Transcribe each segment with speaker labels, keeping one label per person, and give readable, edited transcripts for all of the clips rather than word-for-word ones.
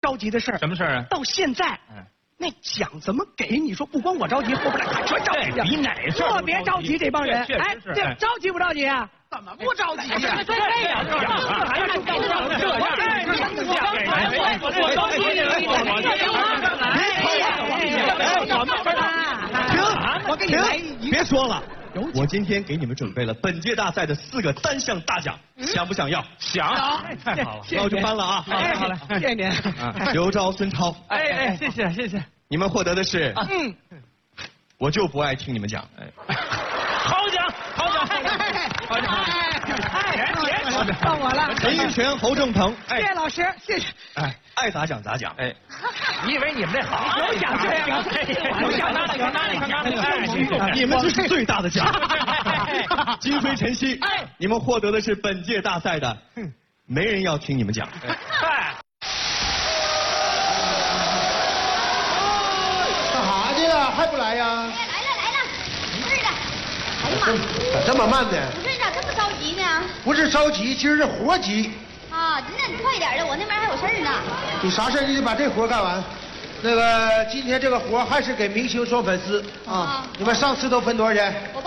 Speaker 1: 着急的事儿。
Speaker 2: 什么事儿啊？
Speaker 1: 到现在，那奖怎么给？你说不光我着急，后边俩全着急。
Speaker 2: 比哪事儿
Speaker 1: 特别着急，这帮人。
Speaker 2: 哎，
Speaker 1: 这着急不着急啊？
Speaker 3: 怎么不着急呀？
Speaker 1: 对呀，还是这样。
Speaker 3: 停！我给你来一，
Speaker 4: 别说了。我今天给你们准备了本届大赛的4个单项大奖，想不想要？
Speaker 2: 想，太好了，
Speaker 4: 那我就颁了啊！
Speaker 2: 好嘞，
Speaker 1: 谢谢您。
Speaker 4: 刘钊、孙超，
Speaker 2: 谢谢，
Speaker 4: 你们获得的是，我就不爱听你们讲，
Speaker 2: 好奖，
Speaker 1: 到我了。
Speaker 4: 陈玉泉、侯正鹏，
Speaker 1: 谢谢老师，谢谢。
Speaker 4: 爱咋讲咋讲，
Speaker 2: 你以为你们这好？
Speaker 1: 有奖就行，
Speaker 2: 有奖拿来，
Speaker 4: 你们这是最大的奖。金飞、陈曦，你们获得的是本届大赛的，没人要听你们讲。
Speaker 3: 干啥去了？还不来呀？
Speaker 5: 来了，不是的。哎呀妈，
Speaker 3: 咋这么慢呢？
Speaker 5: 不是咋这么着急呢？
Speaker 3: 不是着急，今儿这活急。
Speaker 5: 啊，那你快点的，我那边还有事儿呢。
Speaker 3: 你啥事儿？你得把这活干完。那个今天这个活还是给明星双粉丝啊。你们上次都分多少钱？
Speaker 5: 我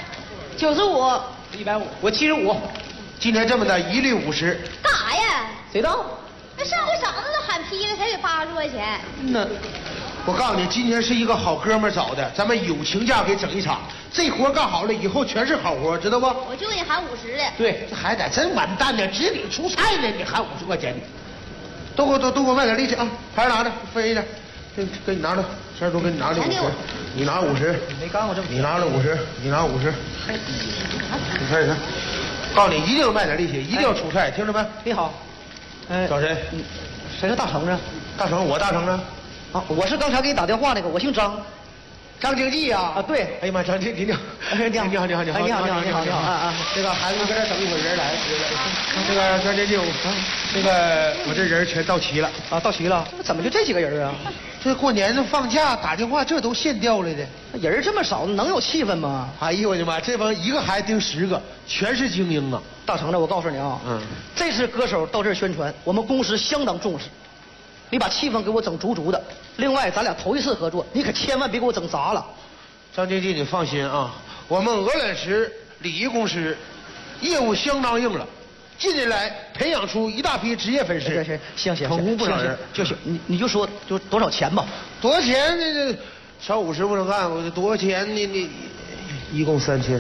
Speaker 5: 80、95、
Speaker 3: 150，我75。今天这么的，一律50。
Speaker 5: 干啥呀？
Speaker 3: 谁到？
Speaker 5: 那上回嗓子都喊劈了，才给80块钱。
Speaker 3: 那我告诉你，今天是一个好哥们找的，咱们友情价给整一场。这活干好了，以后全是好活，知道不？
Speaker 5: 我就给你喊50的。
Speaker 3: 对，这孩子真完蛋呢，指领出菜呢，你喊50块钱的，都给我卖点力气啊！牌拿着，分一点，给你拿着，这都给你拿着50，你拿50，没干过这，你拿着50，你拿50，你看，告诉你，一定要卖点力气，一定要出菜，听着没？
Speaker 6: 你好，
Speaker 3: 找谁？
Speaker 6: 谁是大成啊？
Speaker 3: 大成，我大成啊！
Speaker 6: 啊，我是刚才给你打电话那个，我姓张，
Speaker 3: 张经济呀！
Speaker 6: 啊，对。
Speaker 3: 哎呀妈，张经济，你好，你好，这个孩子们搁这等一会儿人来，这个张经济，我这人全到齐了
Speaker 6: 啊，到齐了。怎么就这几个人啊？
Speaker 3: 这过年放假打电话，这都现调来的。
Speaker 6: 人这么少，能有气氛吗？
Speaker 3: 哎呦我的妈，这帮一个孩子盯10个，全是精英啊！
Speaker 6: 大成的，我告诉你啊，这次歌手到这儿宣传，我们公司相当重视。你把气氛给我整足足的。另外，咱俩头一次合作，你可千万别给我整砸了。
Speaker 3: 张经济，你放心啊，我们鹅卵石礼仪公司业务相当硬了，近年来培养出一大批职业粉丝。
Speaker 6: 行，
Speaker 3: 捧红不少人
Speaker 6: 就行。你就说就多少钱吧？
Speaker 3: 多少钱？这少50不能干，我多少钱？你一共3000。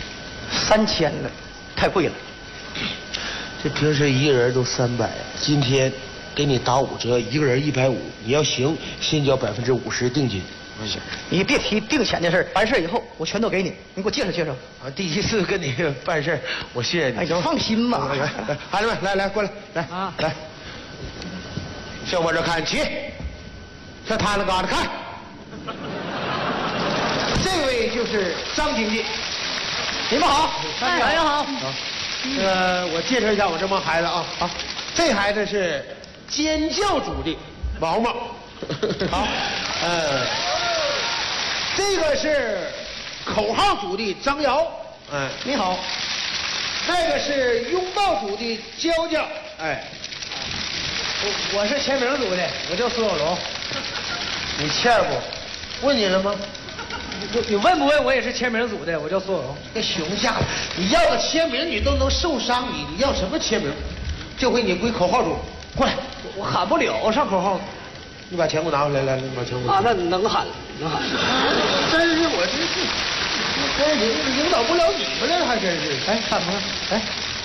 Speaker 6: 3000了，太贵了。
Speaker 3: 这平时一个人都300，今天给你打5折，一个人150。你要行，先交50%定金。
Speaker 6: 行，你别提定钱的事儿，完事以后我全都给你，你给我介绍介绍。
Speaker 3: 啊，第一次跟你办事，我谢谢你。
Speaker 6: 哎，放心吧。
Speaker 3: 来，孩子们，来过来，来，向我这看齐，向他那嘎达看。这位就是张经济，
Speaker 6: 你们好，大家好。
Speaker 3: 我介绍一下我这帮孩子啊。好，这孩子是尖叫组的毛毛。好，这个是口号组的张瑶。
Speaker 6: 你好。
Speaker 3: 那个是拥抱组的娇娇。我是签名组的，我叫孙小龙。你欠不？问你了吗？
Speaker 6: 你问不问？我也是签名组的，我叫孙小龙。
Speaker 3: 这熊架子，你要个签名你都能受伤，你要什么签名？这回你归口号组，过来。
Speaker 6: 我喊不了上口号。
Speaker 3: 你把钱给我拿回来，来，你把钱给我。
Speaker 6: 啊，那能喊。
Speaker 3: 真是我真是，领导不了你们了，还真是。
Speaker 6: 大成，